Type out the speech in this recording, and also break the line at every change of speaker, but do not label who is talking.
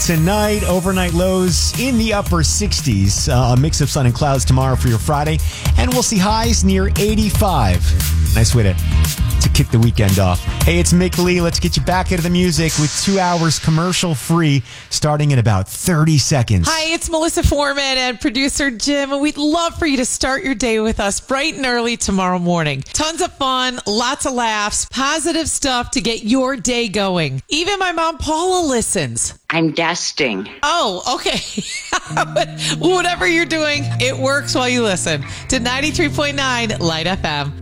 Tonight, overnight lows in the upper 60s. A mix of sun and clouds tomorrow for your Friday. And we'll see highs near 85. Nice way to kick the weekend off. Hey, it's Mick Lee. Let's get you back into the music with 2 hours commercial free starting in about 30 seconds.
Hi, it's Melissa Foreman and producer Jim. And we'd love for you to start your day with us bright and early tomorrow morning. Tons of fun, lots of laughs, positive stuff to get your day going. Even my mom Paula listens.
I'm dusting.
Oh, okay. Whatever you're doing, it works while you listen to 93.9 Light FM.